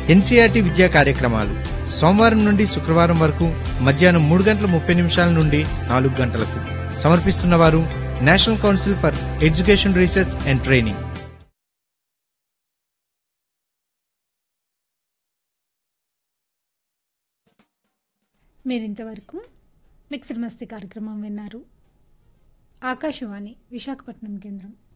NCERT విద్యా కార్యక్రమాలు సోమవారం నుండి శుక్రవారం వరకు మధ్యాహ్నం 3:30 నుండి 4 గంటలకు. సమర్పిస్తున్నవారు national council for education research and training. మీరింతవరకు మిక్స్డ్ మస్తీ కార్యక్రమం విన్నారు. ఆకాశవాణి విశాఖపట్నం కేంద్రం.